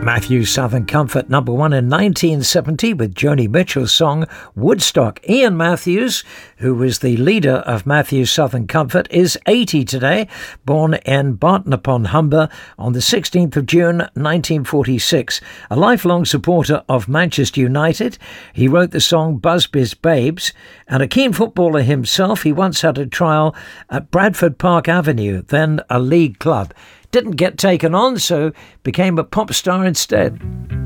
Matthews Southern Comfort, number one in 1970 with Joni Mitchell's song Woodstock. Ian Matthews, who was the leader of Matthews Southern Comfort, is 80 today, born in Barton upon Humber on the 16th of June 1946. A lifelong supporter of Manchester United, he wrote the song Busby's Babes, and a keen footballer himself, he once had a trial at Bradford Park Avenue, then a league club. Didn't get taken on, so became a pop star instead.